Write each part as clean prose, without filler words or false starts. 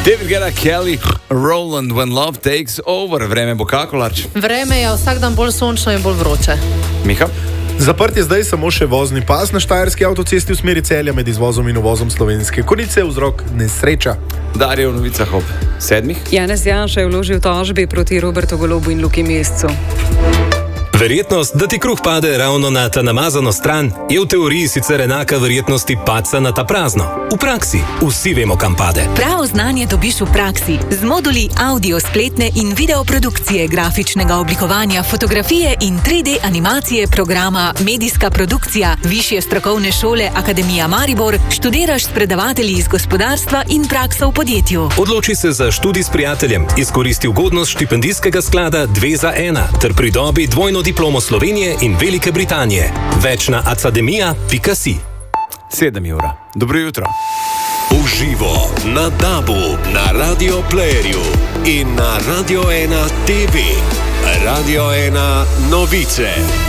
David Guetta, Kelly, Roland, When Love Takes Over. Vreme bo kako, Larč? Vreme je vsak dan bolj sončno in bolj vroče. Miha? Zaprt je zdaj samo še vozni pas na štajerski avtocesti v smeri Celja med izvozom in uvozom Slovenske Konjice, vzrok nesreča. Darja v novicah ob 7. Janez Janša je vložil tožbi proti Robertu Golobu in Luki Mescu. Verjetnost, da ti kruh pade ravno na ta namazano stran, je v teoriji sicer enaka verjetnosti padca na ta prazno. V praksi vsi vemo, kam pade. Pravo znanje dobiš v praksi z moduli audio, spletne in video produkcije, grafičnega oblikovanja, fotografije in 3D animacije programa Medijska produkcija, Višje strokovne šole Akademija Maribor, študiraš s predavatelji iz gospodarstva in prakso v podjetju. Odloči se za študij s prijateljem, izkoristi ugodnost štipendijskega sklada 2 za 1 ter pridobi dvojno diplomo Slovenije in Velike Britanije. Več na academia.si. 7 ura. Dobro jutro. Uživo na DAB-u, na Radio Playerju in na Radio 1 TV. Radio 1 novice.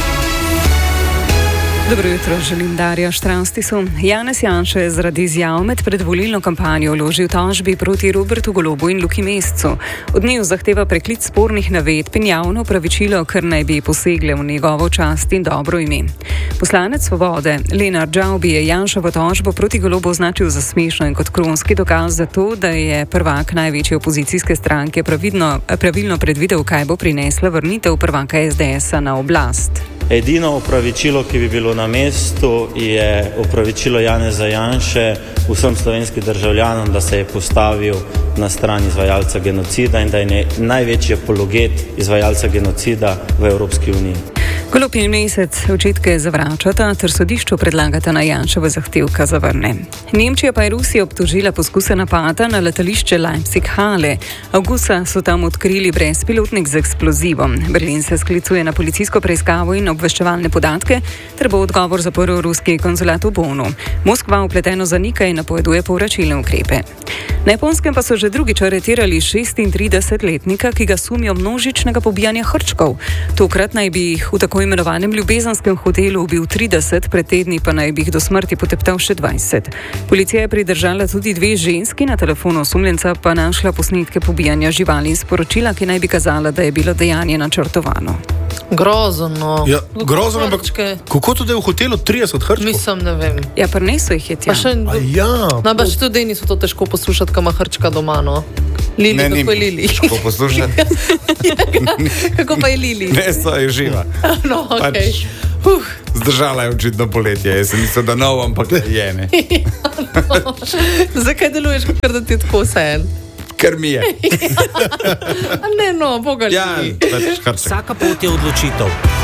Dobro jutro, želim Darja Štranstisu. Janez Janša je zaradi izjav med predvolilno kampanjo vložil tožbi proti Robertu Golobu in Luki Mescu. Od njiju zahteva preklic spornih navedb in javno opravičilo, ker naj bi posegle v njegovo čast in dobro ime. Poslanec Svobode Lenart Žavbi je Janšovo tožbo proti Golobu označil za smešno in kot kronski dokaz za to, da je prvak največje opozicijske stranke pravilno predvidel, kaj bo prinesla vrnitev prvaka SDS-a na oblast. Edino opravičilo, ki bi bilo na mestu, je opravičilo Janeza Janše vsem slovenskim državljanom, da se je postavil na stran izvajalca genocida in da je največji apologet izvajalca genocida v Evropski uniji. Golob in Mesec očitke zavračata ter sodišču predlagata na Janševe zahtevka zavrne. Nemčija pa je Rusijo obtožila poskuse napada na letališče Leipzig-Halle. Avgusta so tam odkrili brezpilotnik z eksplozivom. Berlin se sklicuje na policijsko preiskavo in obveščevalne podatke ter bo odgovor zaprl ruski konzulat v Bonu. Moskva vpleteno zanika in napoveduje povračilne ukrepe. Na Japonskem pa so že drugič aretirali 36-letnika, ki ga sumijo množičnega pobijanja hrčkov. Tokrat naj bi jih v tako imenovanem ljubezanskem hotelu ubil 30, pred tedni pa naj bi jih do smrti poteptal še 20. Policija je pridržala tudi 2 ženski, na telefonu osumljenca pa našla posnetke pobijanja živali in sporočila, ki naj bi kazala, da je bilo dejanje načrtovano. Grozno. Ja, grozno, ampak kako to, da je v hotelu 30 hrčkov? Mislim, ne vem. Ja, prinesel jih je tja. Namreč tudi niso to težko poslušati, kam ima hrčka doma, no. Lili, ne, kako je Lili? Težko poslušati. Kako pa je Lili? Ne, so je živa. No, okej. Zdržala je očitno poletje, jaz sem mislil, da nov, ampak je ne. Zakaj deluješ, ker da ti je tako vse? Ker mi je. Ne, no, boga ljudi. Ja, pač hrček. Vsaka pot je odločitev.